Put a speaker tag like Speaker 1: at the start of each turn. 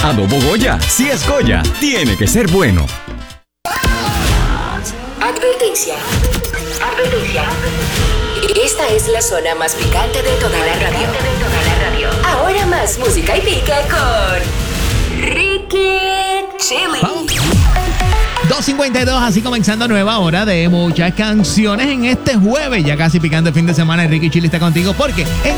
Speaker 1: Adobo Goya, si es Goya, tiene que ser bueno.
Speaker 2: Advertencia. Advertencia. Esta es la zona más picante de toda la radio. Ahora más música y pique con Ricky Chili.
Speaker 3: 2:52, así comenzando nueva hora de muchas canciones en este jueves. Ya casi picando el fin de semana. Ricky Chili está contigo porque en